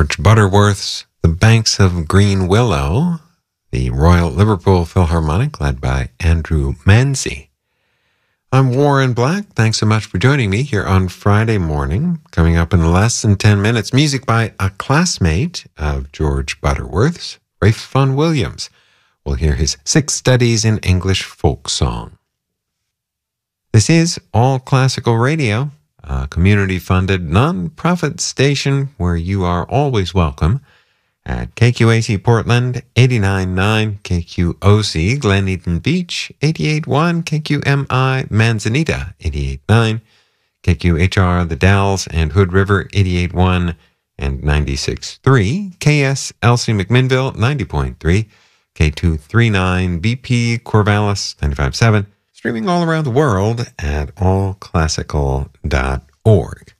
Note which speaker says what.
Speaker 1: George Butterworth's The Banks of Green Willow, the Royal Liverpool Philharmonic led by Andrew Manzi. I'm Warren Black. Thanks so much for joining me here on Friday morning. Coming up in less than 10 minutes, music by a classmate of George Butterworth's, Ralph Vaughan Williams. We'll hear his 6 Studies in English Folk Song. This is All Classical Radio, a community-funded non-profit station where you are always welcome at KQAC Portland, 89.9 KQOC Glen Eden Beach, 88.1 KQMI Manzanita, 88.9 KQHR The Dalles and Hood River, 88.1 and 96.3 KSLC McMinnville, 90.3 K239 BP Corvallis, 95.7, streaming all around the world at allclassical.org.